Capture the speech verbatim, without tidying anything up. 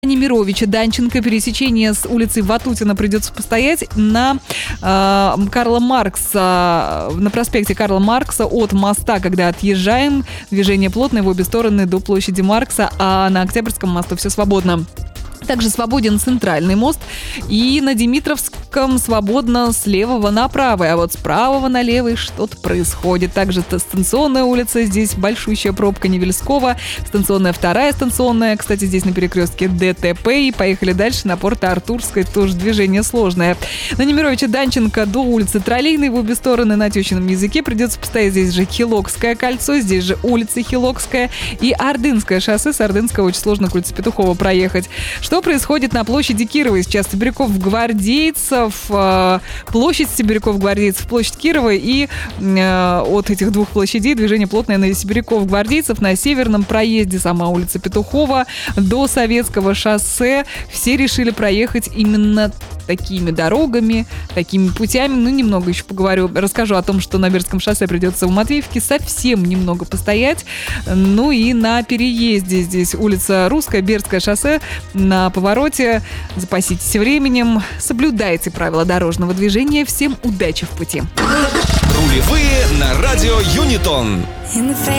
Немировича, Данченко, пересечение с улицей Ватутина придется постоять на э, Карла Маркса, на проспекте Карла Маркса от моста, когда отъезжаем. Движение плотное в обе стороны до площади Маркса, а на Октябрьском мосту все свободно. Также свободен центральный мост, и на Димитровском свободно с левого на правый, а вот с правого на левый что-то происходит. Также станционная улица, здесь большущая пробка Невельского, станционная вторая станционная, кстати, здесь на перекрестке ДТП, и поехали дальше на Порто-Артурской, тоже движение сложное. На Немировича, Данченко до улицы Троллейной в обе стороны на тещином языке придется постоять. Здесь же Хилокское кольцо, здесь же улица Хилокская и Ордынское шоссе. С Ордынского очень сложно к улице Петухова проехать. Что происходит на площади Кирова сейчас? Сибиряков-Гвардейцев, площадь Сибиряков-Гвардейцев, площадь Кирова, и от этих двух площадей движение плотное на Сибиряков-Гвардейцев, на северном проезде сама улица Петухова до Советского шоссе. Все решили проехать именно такими дорогами, такими путями. Ну, немного еще поговорю, расскажу о том, что на Бердском шоссе придется в Матвеевке совсем немного постоять. Ну и на переезде здесь улица Русская, Бердское шоссе, на повороте. Запаситесь временем, соблюдайте правила дорожного движения. Всем удачи в пути. Рулевые на радио Юнитон.